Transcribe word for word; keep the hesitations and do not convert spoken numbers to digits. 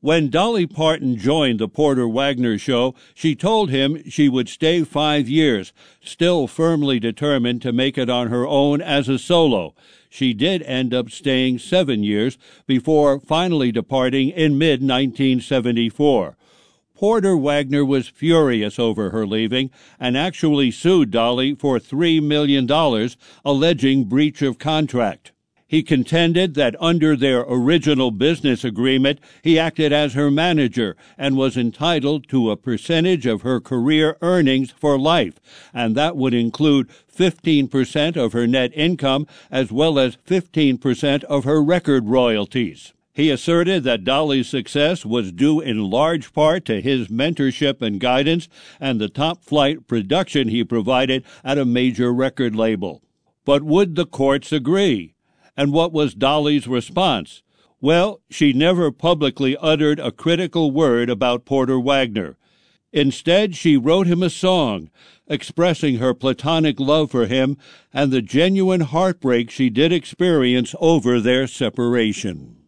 When Dolly Parton joined the Porter Wagoner Show, she told him she would stay five years, still firmly determined to make it on her own as a solo. She did end up staying seven years before finally departing in mid nineteen seventy-four. Porter Wagoner was furious over her leaving and actually sued Dolly for three million dollars, alleging breach of contract. He contended that under their original business agreement, he acted as her manager and was entitled to a percentage of her career earnings for life, and that would include fifteen percent of her net income as well as fifteen percent of her record royalties. He asserted that Dolly's success was due in large part to his mentorship and guidance and the top-flight production he provided at a major record label. But would the courts agree? And what was Dolly's response? Well, she never publicly uttered a critical word about Porter Wagoner. Instead, she wrote him a song, expressing her platonic love for him and the genuine heartbreak she did experience over their separation.